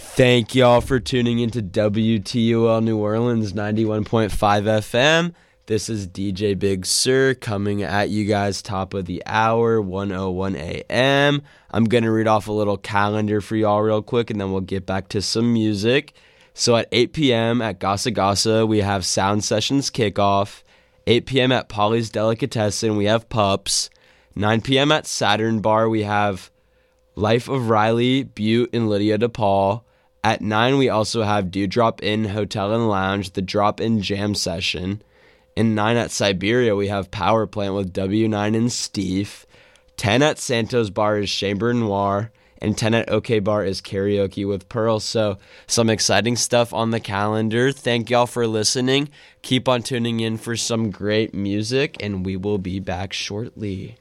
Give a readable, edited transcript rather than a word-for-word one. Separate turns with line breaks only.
Thank y'all for tuning into WTUL New Orleans 91.5 FM. This is DJ Big Sur coming at you guys top of the hour, 1:01 a.m. I'm going to read off a little calendar for y'all real quick, and then we'll get back to some music. So at 8 p.m. at Gasa Gasa, we have Sound Sessions Kickoff. 8 p.m. at Polly's Delicatessen, we have Pups. 9 p.m. at Saturn Bar, we have Life of Riley, Butte, and Lydia DePaul. At 9, we also have Dewdrop Inn Hotel and Lounge, the Drop-In Jam Session. And 9 at Siberia, we have Power Plant with W9 and Steve. 10 at Santos Bar is Chamber Noir. And 10 at OK Bar is Karaoke with Pearl. So some exciting stuff on the calendar. Thank y'all for listening. Keep on tuning in for some great music, and we will be back shortly.